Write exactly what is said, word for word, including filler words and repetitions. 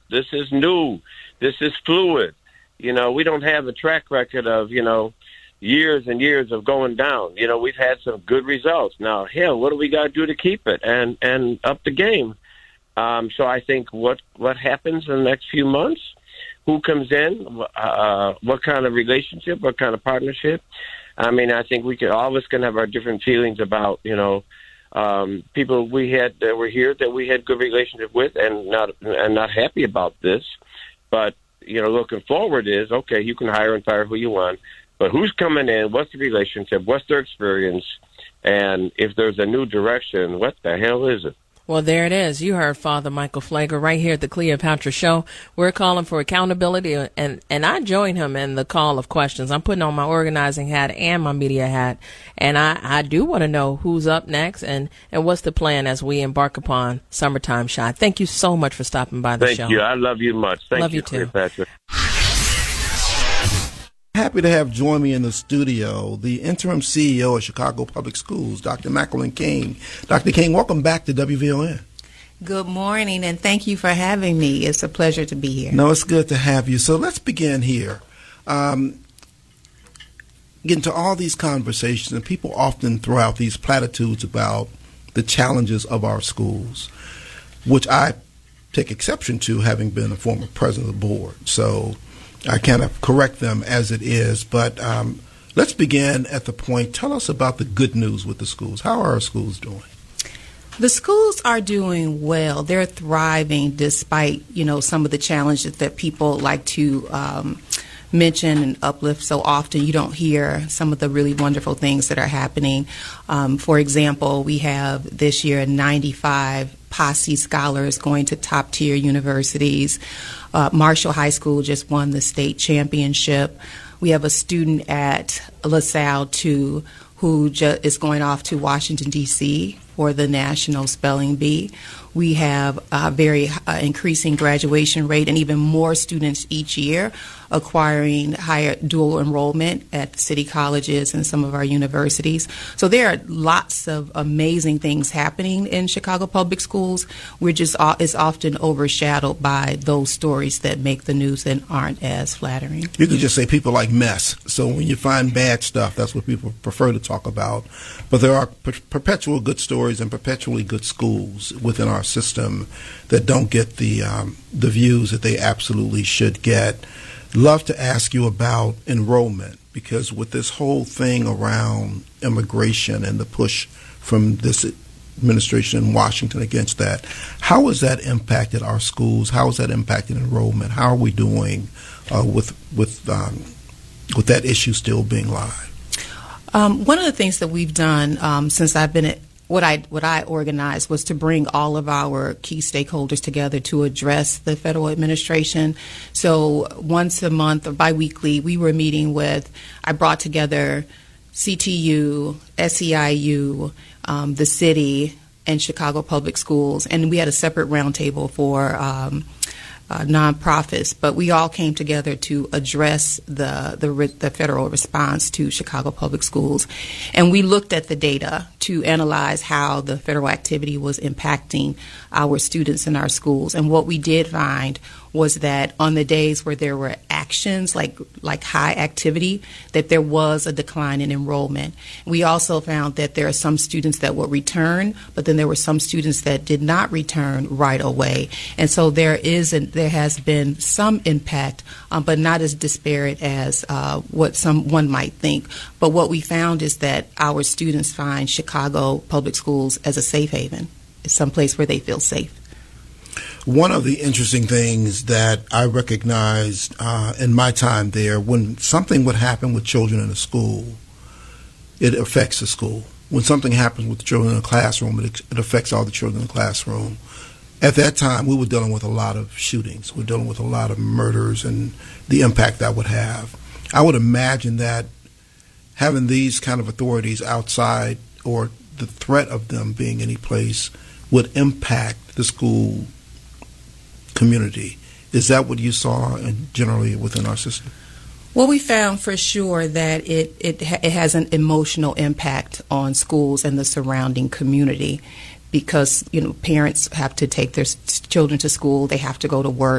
This is new. This is fluid. You know, we don't have a track record of, you know, years and years of going down. You know, we've had some good results. Now, hell, what do we got to do to keep it and, and up the game? Um, so I think what, what happens in the next few months, who comes in, uh, what kind of relationship, what kind of partnership. I mean, I think we could, all of us can have our different feelings about, you know, um, people we had that were here that we had good relationship with and not, and not happy about this. But, you know, looking forward is, okay, you can hire and fire who you want, but who's coming in, what's the relationship, what's their experience, and if there's a new direction, what the hell is it? Well, there it is. You heard Father Michael Pfleger right here at the Cleopatra Show. We're calling for accountability, and, and I join him in the call of questions. I'm putting on my organizing hat and my media hat, and I, I do want to know who's up next and, and what's the plan as we embark upon Summertime Shot. Thank you so much for stopping by the Thank show. Thank you. I love you much. Thank love you, you too. Cleopatra. Happy to have join me in the studio the interim C E O of Chicago Public Schools, Doctor Macklin King. Doctor King, welcome back to W V O N. Good morning, and thank you for having me. It's a pleasure to be here. No, it's good to have you. So let's begin here. Um, get into all these conversations, and people often throw out these platitudes about the challenges of our schools, which I take exception to, having been a former president of the board. So I kind of correct them as it is, but um, let's begin at the point. Tell us about the good news with the schools. How are our schools doing? The schools are doing well. They're thriving despite, you know, some of the challenges that people like to um, mention and uplift so often. You don't hear some of the really wonderful things that are happening. Um, for example, we have this year ninety-five Posse scholars going to top-tier universities. Uh, Marshall High School just won the state championship. We have a student at LaSalle, too, who ju- is going off to Washington, D C for the National Spelling Bee. We have a very uh, increasing graduation rate and even more students each year acquiring higher dual enrollment at the city colleges and some of our universities. So there are lots of amazing things happening in Chicago Public Schools. We're just uh, is often overshadowed by those stories that make the news and aren't as flattering. You could just say people like mess. So when you find bad stuff, that's what people prefer to talk about. But there are per- perpetual good stories and perpetually good schools within our system that don't get the um, the views that they absolutely should get. Love to ask you about enrollment, because with this whole thing around immigration and the push from this administration in Washington against that, how has that impacted our schools? How has that impacted enrollment? How are we doing uh, with with um, with that issue still being live? Um, one of the things that we've done um, since I've been at What I what I organized was to bring all of our key stakeholders together to address the federal administration. So once a month or biweekly, we were meeting with, I brought together C T U, S E I U, um, the city, and Chicago Public Schools, and we had a separate roundtable for um, uh, nonprofits. But we all came together to address the, the the federal response to Chicago Public Schools, and we looked at the data to analyze how the federal activity was impacting our students in our schools. And what we did find was that on the days where there were actions like like high activity, that there was a decline in enrollment. We also found that there are some students that would return, but then there were some students that did not return right away. And so there is a, there has been some impact, um, but not as disparate as uh, what someone might think. But what we found is that our students find Chicago Public Schools as a safe haven. It's someplace where they feel safe. One of the interesting things that I recognized uh, in my time there, when something would happen with children in a school, it affects the school. When something happens with the children in a classroom, it, it affects all the children in the classroom. At that time, we were dealing with a lot of shootings. We were dealing with a lot of murders and the impact that would have. I would imagine that having these kind of authorities outside, or the threat of them being any place, would impact the school community. Is that what you saw and generally within our system? Well, we found for sure that it, it, ha- it has an emotional impact on schools and the surrounding community, because, you know, parents have to take their s- children to school, they have to go to work.